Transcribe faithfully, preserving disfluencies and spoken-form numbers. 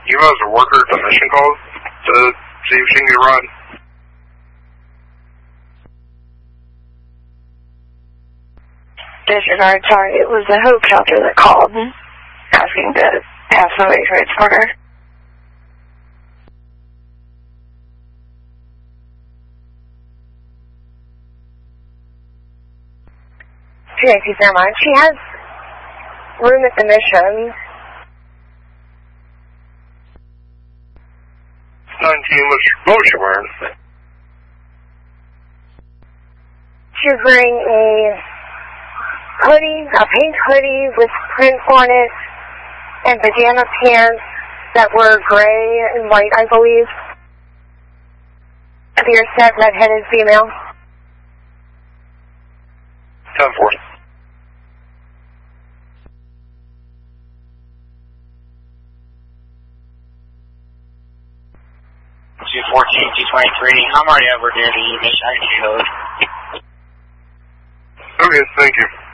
Eva has a worker at the mission call to see if she can get a ride. Disregard, sorry, it was the Hope Shelter that called asking to have somebody transport her. P I C Fairmont, she has room at the mission. nineteen, what was she wearing? She was wearing a hoodie, a pink hoodie with print on it, and pajama pants that were gray and white, I believe. Clear set, red-headed female. ten four. two fourteen, two twenty-three. I'm already over here to you, Miss. I can code. Okay, thank you.